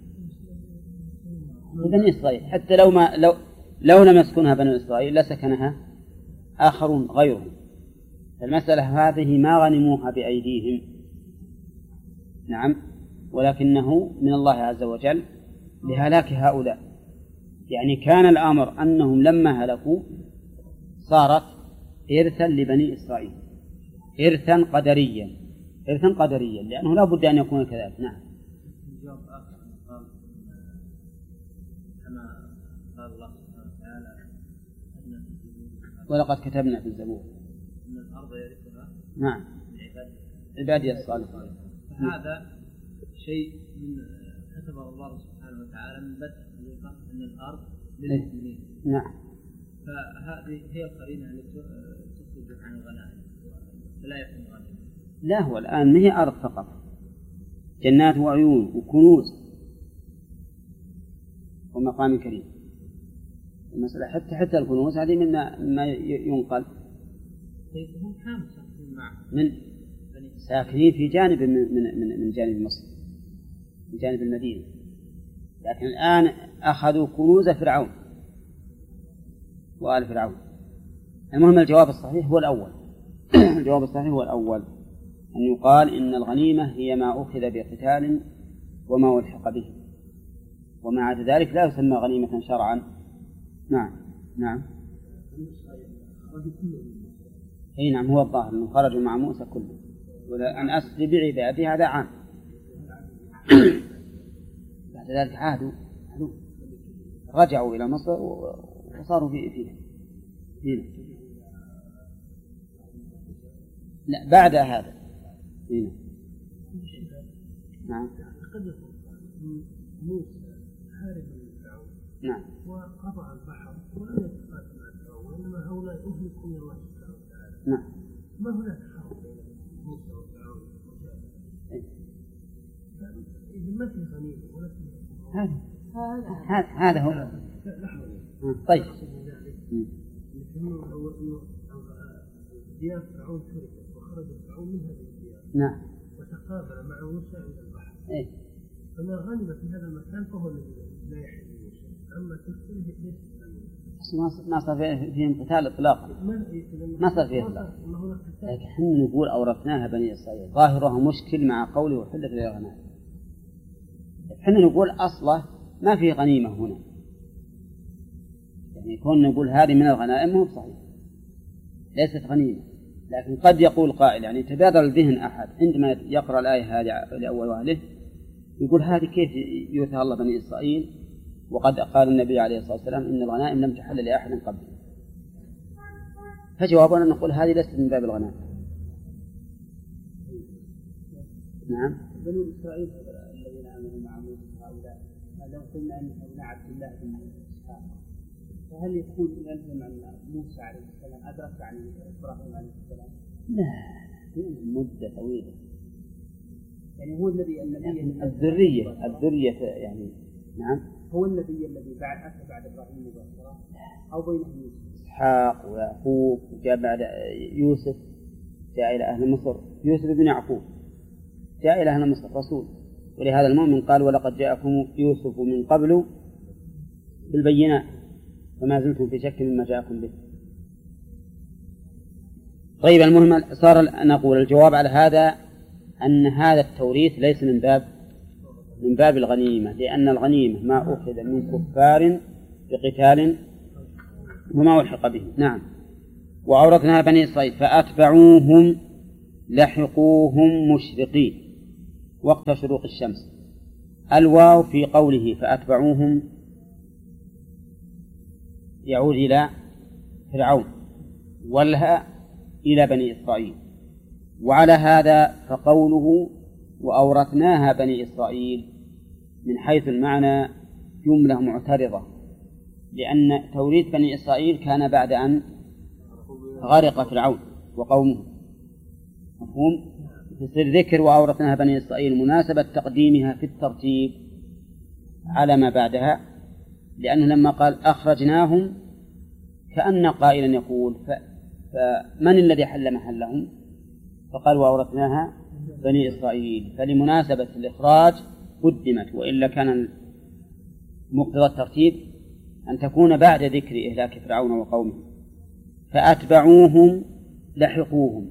لبني إسرائيل. حتى لو لم يسكنها بني إسرائيل لسكنها آخرون غيرهم. المسألة هذه ما غنموها بأيديهم. نعم. ولكنه من الله عز وجل لهلاك هؤلاء. يعني كان الأمر أنهم لما هلكوا صارت إرثا لبني إسرائيل، إرثا قدريا لأنه لا بد أن يكون كذلك. نعم. ولقد كتبنا في الزبور أن الأرض يرثها نعم عبادي الصالحين. هذا شيء من كتبه الله سبحانه وتعالى من بدء أن الأرض للمسلمين. نعم. فهذه هي القرينة التي تخرج عن الغنائم فلا يكون غنيمة. لا هو الآن ما هي أرض فقط، جنات وعيون وكنوز ومقام كريم. المسألة حتى الكنوز هذه مما ينقل. هم كانوا من ساكنين في جانب من جانب مصر، من جانب المدينة، لكن الآن أخذوا كنوز فرعون وآل فرعون. المهم الجواب الصحيح هو الأول. الجواب الصحيح هو الأول، أن يقال إن الغنيمة هي ما أخذ بقتال وما ألحق به، وما عدا ذلك لا يسمى غنيمة شرعا. نعم. أي نعم، هو الظاهر أنه خرجوا مع موسى كله، وأن أسر بعبادي هذا عام. بعد ذلك عادوا رجعوا إلى مصر وصاروا فيها. لا بعد هذا. نعم. قد يكون موسى حارب من فرعون. نعم. وقطع البحر ولم يتقاتل مع فرعون، وإنما هؤلاء أهلكوا من الله سبحانه وتعالى. نعم. ما هناك حرب بين موسى وفرعون إذا ما في غنيمة ولا في هذا هو. طيب. ديار فرعون تركت وخرج فرعون من هذه الديار. نعم. وتقابل مع موسى إلى البحر. إيه. فما غنم في هذا المكان فهو الذي لا يحل موسى، أما تلك ليست ما صار فيهم قتال إطلاقا. ما صار فيه إطلاق. لكن حنا نقول أورثناها بني إسرائيل، ظاهرها مشكل مع قوله وحلت للغنائم. حنا نقول أصله ما في غنيمة هنا، يعني يكون نقول هذه من الغنائم مو صحيح، ليست غنيمة. لكن قد يقول قائل، يعني تبادر الذهن أحد عندما يقرأ الآية هذه لأول وهله يقول هذه كيف يورثها الله بني إسرائيل وقد قال النبي عليه الصلاة والسلام إن الغنائم لم تحل لأحد قبل. فجوابنا نقول هذه ليست من باب الغنائم. نعم. بني إسرائيل الذين آمنوا مع موسى هؤلاء لو قلنا أن عبد الله بن إسحاق، فهل يكون يلزم أن موسى عليه السلام أدرك عن إبراهيم عليه السلام؟ لا، مدة طويلة. يعني هو الذي الذرية يعني. نعم. هو النبي الذي أتى بعد إبراهيم مباشرة أو بينهم يوسف؟ إسحاق ويعقوب، وجاء بعد يوسف جاء إلى أهل مصر، يوسف بن يعقوب جاء إلى أهل مصر رسول. ولهذا المؤمن قال ولقد جاءكم يوسف من قبل بالبينات فما زلتم في شك مما جاءكم به. طيب، المهم صار نقول الجواب على هذا أن هذا التوريث ليس من باب الغنيمة، لأن الغنيمة ما أخذ من كفار بقتال وما ألحق به. نعم. وأورثنا بني إسرائيل فأتبعوهم لحقوهم مشرقين وقت شروق الشمس. الواو في قوله فأتبعوهم يعود إلى فرعون، والهاء إلى بني إسرائيل. وعلى هذا فقوله وأورثناها بني إسرائيل من حيث المعنى جملة معترضة، لأن توريث بني إسرائيل كان بعد أن غرق فرعون وقومه. مفهوم؟ يصير ذكر وأورثناها بني إسرائيل مناسبة تقديمها في الترتيب على ما بعدها، لأنه لما قال أخرجناهم كأن قائلا يقول فمن الذي حل محلهم؟ فقال وأورثناها بني إسرائيل، فلمناسبة الإخراج قدمت، وإلا كان مقتضى الترتيب أن تكون بعد ذكر إهلاك فرعون وقومه. فأتبعوهم لحقوهم،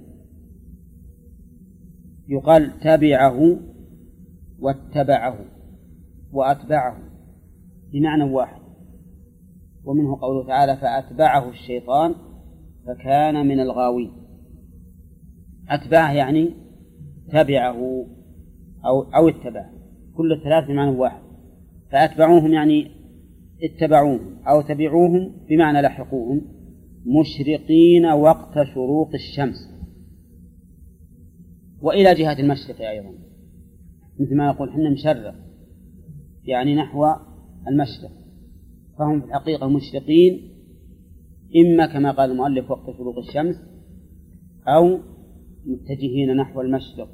يقال تبعه واتبعه وأتبعه بمعنى واحد. ومنه قوله تعالى فأتبعه الشيطان فكان من الغاوين. أتبعه يعني تبعه أو اتبعه، كل الثلاث بمعنى واحد. فأتبعوهم يعني اتبعوهم أو تبعوهم بمعنى لحقوهم مشرقين وقت شروق الشمس، وإلى جهة المشرق أيضا، مثل ما نقول حنا مشرق يعني نحو المشرق، فهم في الحقيقة مشرقين إما كما قال المؤلف وقت شروق الشمس أو متجهين نحو المشرق،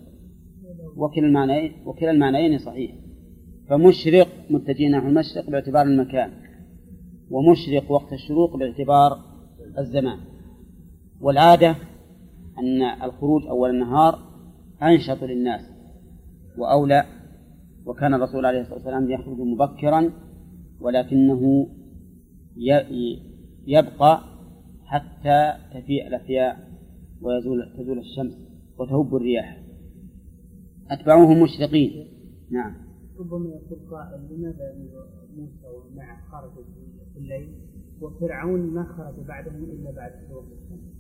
وكلا المعنيين صحيح. فمشرق متجهين نحو المشرق باعتبار المكان، ومشرق وقت الشروق باعتبار الزمان. والعادة أن الخروج أول النهار أنشط للناس وأولى، وكان الرسول عليه الصلاة والسلام يخرج مبكرا، ولكنه يبقى حتى تفيء الأفياء وتزول الشمس وتهب الرياح. أتبعوهم مشرقين. نعم. ربما يقول قائل لماذا موسى ومعه خرجوا في الليل وفرعون ما خرج بعدهم إلا بعد شروق الشمس؟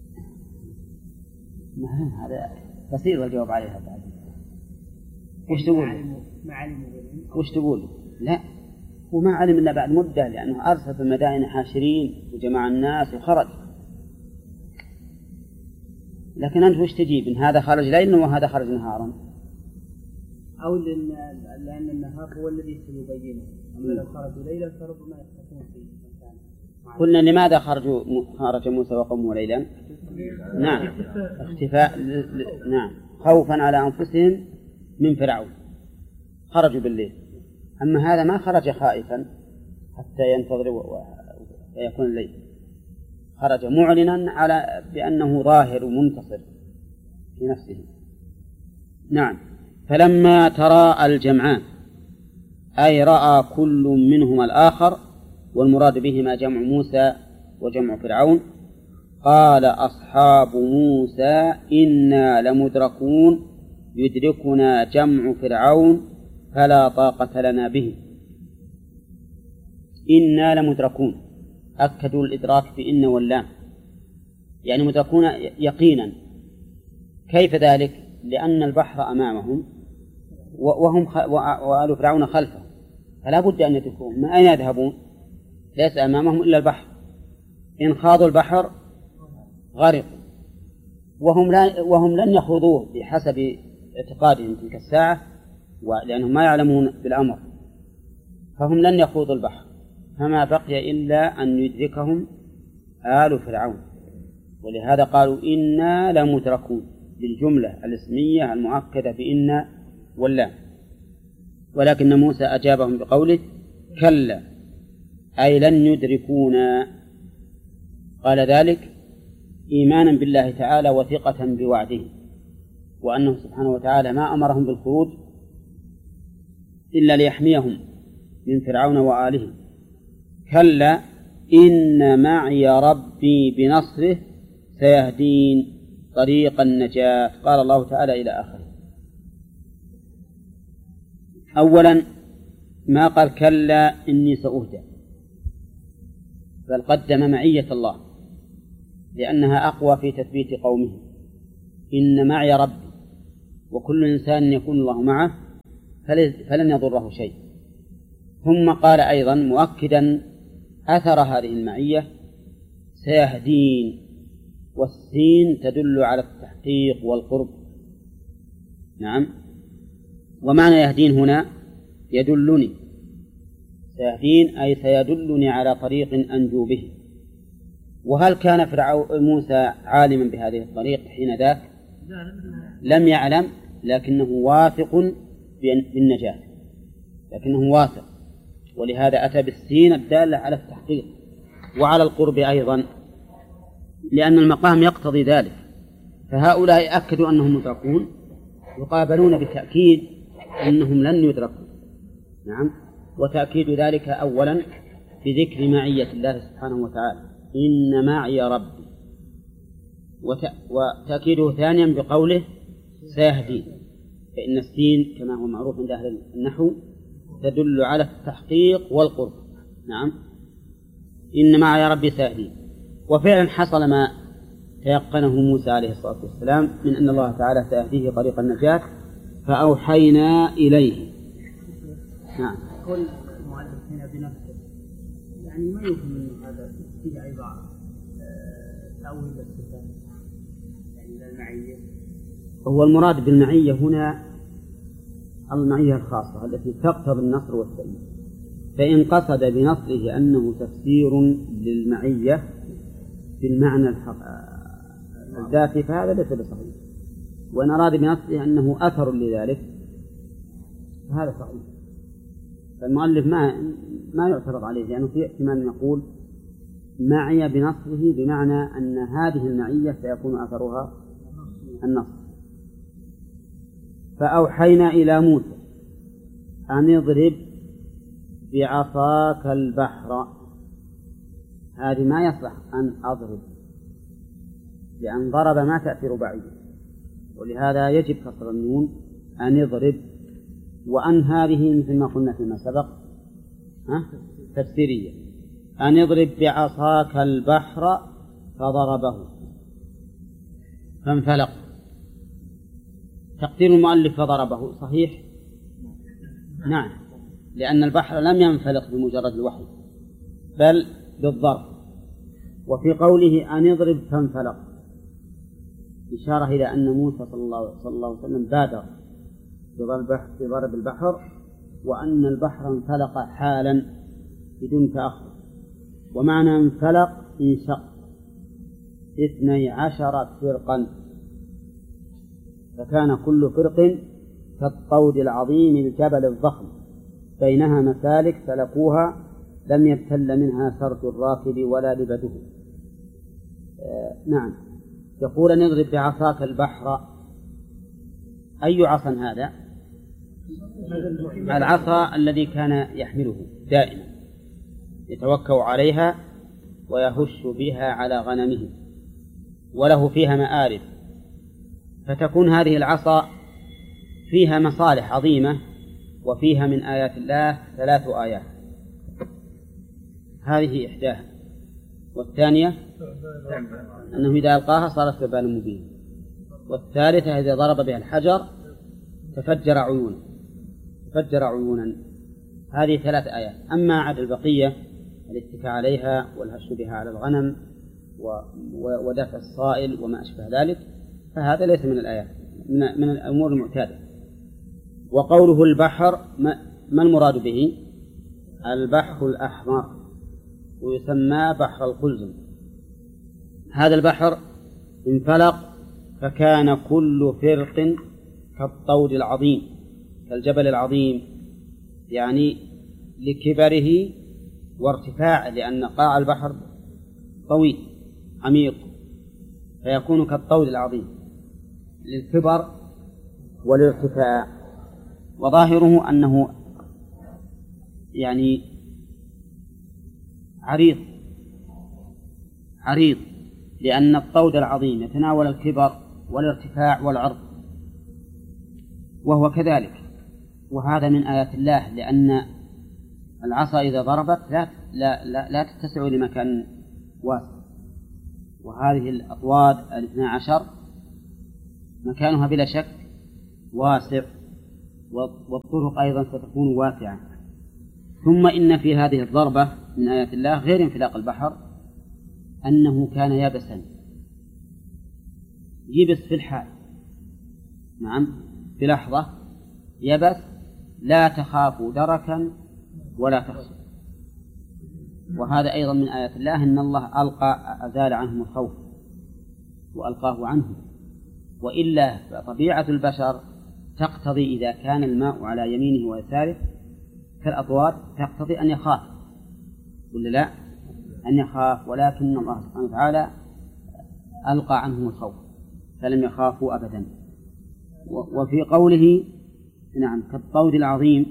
هذا قصير الجواب عليها بعد. وش تقول؟ وش تقول؟ لا، هو ما علم إلا بعد مدة، لأنه أرسل في المدائن حاشرين وجمع الناس وخرج. لكن أنت وش تجيب؟ إن هذا خرج ليلا وهذا خرج نهارا، أو لأن النهار هو الذي سيبينه، أما لو خرجوا ليلا فربما يختلفون في مكان. قلنا لماذا خرج موسى وقومه ليلا؟ نعم، اختفاء نعم، خوفا على أنفسهم من فرعون خرجوا بالليل. أما هذا ما خرج خائفا حتى ينتظر ويكون الليل، خرج معلنا على بأنه ظاهر ومنتصر في نفسه. نعم. فلما تراءى الجمعان أي رأى كل منهما الآخر، والمراد بهما جمع موسى وجمع فرعون، قال أصحاب موسى إنا لمدركون يدركنا جمع فرعون فلا طاقة لنا به. إنا لمدركون، أكدوا الإدراك بإن واللام، يعني مدركون يقينا. كيف ذلك؟ لأن البحر أمامهم وآل فرعون خلفهم، فلا بد أن يدركون. ما أين يذهبون؟ ليس أمامهم إلا البحر، إن خاضوا البحر غرقوا، وهم لن يخوضوه بحسب اعتقادهم تلك الساعة، لأنهم ما يعلمون بالأمر، فهم لن يخوضوا البحر، فما بقي إلا أن يدركهم آل فرعون. ولهذا قالوا إنا لمدركون بالجملة الاسمية المؤكدة بإن واللام. ولكن موسى أجابهم بقوله كلا أي لن يدركونا. قال ذلك إيمانا بالله تعالى وثقة بوعده، وأنه سبحانه وتعالى ما أمرهم بالخروج إلا ليحميهم من فرعون وآله. كلا إن معي ربي بنصره سيهدين طريق النجاة. قال الله تعالى إلى آخره. أولا ما قال كلا إني سأهدى، بل قدم معية الله لأنها أقوى في تثبيت قومه إن معي ربي، وكل إنسان يكون الله معه فلن يضره شيء. ثم قال أيضا مؤكدا أثر هذه المعية سيهدين، والسين تدل على التحقيق والقرب. نعم، ومعنى يهدين هنا يدلني، سيهدين أي سيدلني على طريق أنجو به. وهل كان موسى عالما بهذه الطريق حين ذاك؟ لم يعلم، لكنه واثق بالنجاة، لكنه واثق، ولهذا أتى بالسين الدالة على التحقيق وعلى القرب أيضا، لأن المقام يقتضي ذلك. فهؤلاء أكدوا أنهم مدركون، يقابلون بتأكيد أنهم لن يدركوا. نعم، وتأكيد ذلك أولا بذكر معية الله سبحانه وتعالى إن معي ربي، وتأكيده ثانيا بقوله سيهدين، فإن السين كما هو معروف عند أهل النحو تدل على التحقيق والقرب. نعم، إن معي ربي سيهدين. وفعلا حصل ما تيقنه موسى عليه الصلاة والسلام من أن الله تعالى سيهديه طريق النجاة، فأوحينا إليه. نعم. كل المؤلف هنا بنفسه يعني ما يفهم من هذا في عبارة تأويل الصفات يعني المعية. هو المراد بالمعية هنا المعية الخاصة التي تقتضي النصر والتأييد، فإن قصد بنصره أنه تفسير للمعية بالمعنى الذاتي فهذا ليس بصحيح، وإن أراد بنصره أنه أثر لذلك فهذا صحيح. فالمؤلف ما يعترض عليه، لأنه في احتمال يقول معي بنصره بمعنى أن هذه المعية سيكون أثرها النصر. فأوحينا إلى موسى أن اضرب بعصاك البحر. هذه ما يصلح أن أضرب، لأن ضرب ما تأثير رباعي، ولهذا يجب كسر النون أن اضرب. وأن هذه مثل ما قلنا فيما سبق تفسيرية، أن اضرب بعصاك البحر فضربه فانفلق. تقدير المؤلف فضربه صحيح؟ نعم، لأن البحر لم ينفلق بمجرد الوحي بل بالضرب. وفي قوله أن اضرب فانفلق إشارة إلى أن موسى صلى الله عليه وسلم بادر بضرب البحر، وأن البحر انفلق حالا بدون تأخر. ومعنى انفلق انشق 12 فرقا، فكان كل فرق كالطود العظيم الجبل الضخم بينها مسالك سلكوها لم يبتل منها سرد الراكب ولا لبده. نعم، يقول أن يضرب بعصاك البحر. أي عصا هذا؟ العصا الذي كان يحمله دائما يتوكأ عليها ويهش بها على غنمه، وله فيها مآرب، فتكون هذه العصا فيها مصالح عظيمة، وفيها من آيات الله 3 آيات. هذه إحداها، والثانية أنه إذا ألقاها صارت وبال مبين، والثالثة إذا ضرب بها الحجر تفجر عيونا. هذه 3 آيات. أما عاد البقية الاتكاء عليها والهش بها على الغنم ودفع الصائل وما أشبه ذلك فهذا ليس من الآيات، من الأمور المعتادة. وقوله البحر ما المراد به؟ البحر الأحمر، ويسمى بحر القلزم. هذا البحر انفلق فكان كل فرق كالطود العظيم كالجبل العظيم، يعني لكبره وارتفاعه، لأن قاع البحر طويل عميق فيكون كالطود العظيم للكبر والارتفاع. وظاهره أنه يعني عريض، لأن الطود العظيم يتناول الكبر والارتفاع والعرض، وهو كذلك. وهذا من آيات الله، لأن العصا إذا ضربت لا تتسع لمكان واسع، وهذه الأطواد 12 مكانها بلا شك واسع، والطرق أيضا ستكون واسعة. ثم إن في هذه الضربة من آيات الله غير انفلاق البحر أنه كان يبسا، يبس في الحال، نعم في لحظة يبس، لا تخافوا دركا ولا تخشوا. وهذا أيضا من آيات الله أن الله أزال عنهم الخوف وألقاه عنهم، وإلا فطبيعة البشر تقتضي إذا كان الماء على يمينه ويساره كالأطواد تقتضي أن يخاف، ولا لا؟ أن يخاف، ولكن الله سبحانه وتعالى ألقى عنهم الخوف فلم يخافوا أبدا. وفي قوله نعم كالطود العظيم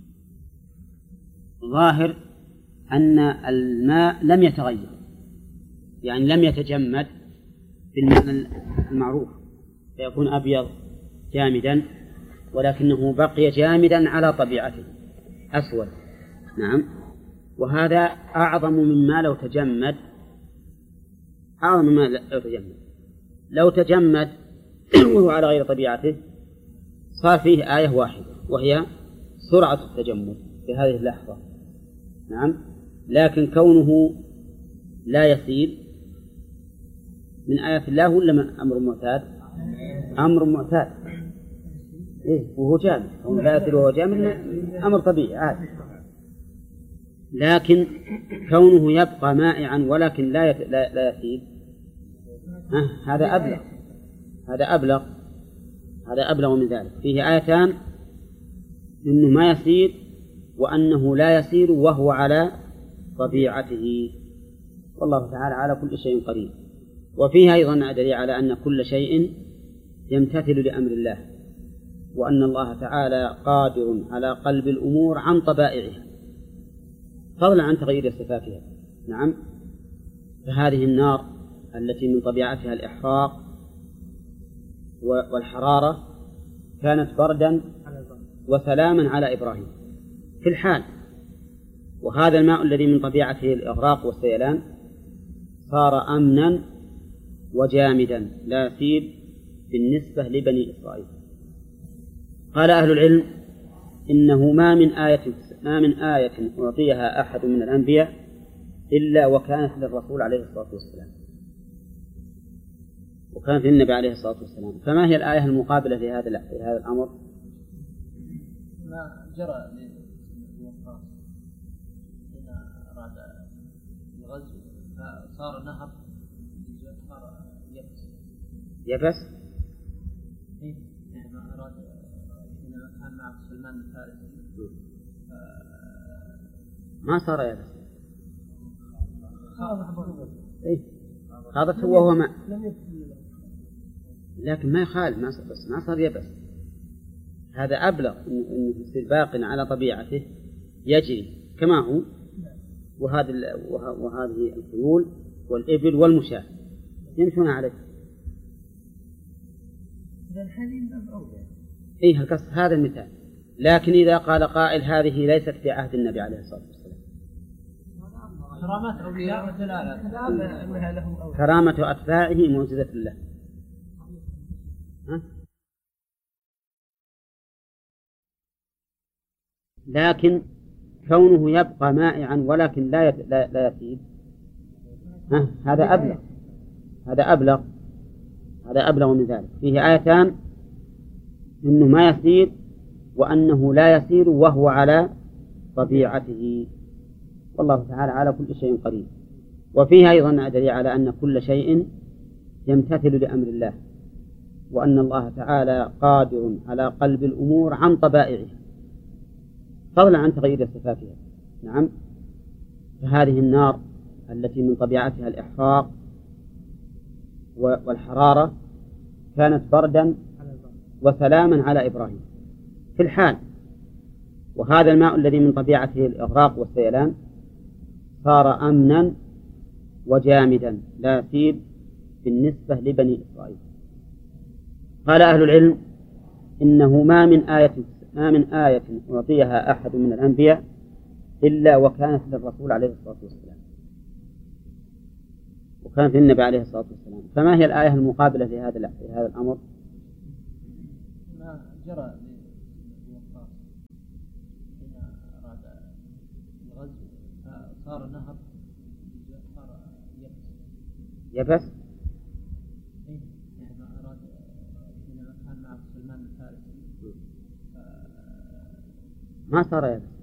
ظاهر أن الماء لم يتغير، يعني لم يتجمد بالمعنى المعروف فيكون أبيض جامدا، ولكنه بقي جامدا على طبيعته أسود، نعم. وهذا أعظم مما لو تجمد، أعظم مما لو تجمد وهو على غير طبيعته صار فيه آية واحدة وهي سرعة التجمد في هذه اللحظة، نعم. لكن كونه لا يسيل من آيات الله ولا من أمر معتاد؟ أمر معتاد، إيه وهو جامد، كونه لا يسيل وهو جامد أمر طبيعي عادي. لكن كونه يبقى مائعا ولكن لا يسيل هذا أبلغ من ذلك. فيه آيتان إنه ما يسير وأنه لا يسير وهو على طبيعته، والله تعالى على كل شيء قدير. وفيها أيضا دليل على أن كل شيء يمتثل لأمر الله، وأن الله تعالى قادر على قلب الأمور عن طبائعها فضلا عن تغيير صفاتها، نعم. فهذه النار التي من طبيعتها الإحراق والحرارة كانت بردا وسلاما على إبراهيم في الحال، وهذا الماء الذي من طبيعته الإغراق والسيلان صار أمنا وجامدا لا يسيل بالنسبة لبني إسرائيل. قال أهل العلم إنه ما من آية أعطيها أحد من الأنبياء إلا وكانت للرسول عليه الصلاة والسلام، وكانت للنبي عليه الصلاة والسلام. فما هي الآية المقابلة في هذا الأمر؟ ما جرى للوقاص حين أراد الغزو فصار نهر صار يبس ما أراد حين كان مع سلمان الفارسي ما صار يبس، هذا هو ماء، لكن ما يخالف ما صار يبس. هذا أبلغ إنه باق على طبيعته يجري كما هو، وهذه الخيول والإبل والمشاة يمشون عليه. إيه القصد هذا المثال. لكن إذا قال قائل هذه ليست في عهد النبي عليه الصلاة والسلام، كرامات أولياء ودلالة كرامة أتباعه معجزة له. لكن كونه يبقى مائعا ولكن لا يسيل هذا أبلغ من ذلك. فيه آيتان إنه ما يسير وأنه لا يسير وهو على طبيعته، والله تعالى على كل شيء قدير. وفيها أيضا دليل على أن كل شيء يمتثل لأمر الله، وأن الله تعالى قادر على قلب الأمور عن طبائعها فضلا عن تغيير صفاتها، نعم. فهذه النار التي من طبيعتها الإحراق والحرارة كانت بردا وسلاما على إبراهيم في الحال، وهذا الماء الذي من طبيعته الإغراق والسيلان صار أمنا وجامدا لا يسيل بالنسبة لبني إسرائيل. قال أهل العلم إنه ما من آية أعطيها أحد من الأنبياء إلا وكانت للرسول عليه الصلاة والسلام، وكانت للنبي عليه الصلاة والسلام. فما هي الآية المقابلة لهذا الأمر؟ ما جرى لوقاص حين أراد الغزو صار نهر، صار يبس يعني أراد حين كان مع سلمان الفارسي ما صار يبس.